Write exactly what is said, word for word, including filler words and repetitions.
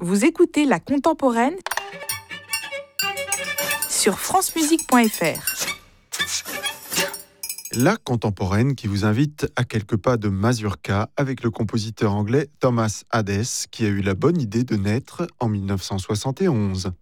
Vous écoutez La Contemporaine sur francemusique point f r. La Contemporaine qui vous invite à quelques pas de Mazurka avec le compositeur anglais Thomas Hadès qui a eu la bonne idée de naître en mille neuf cent soixante et onze.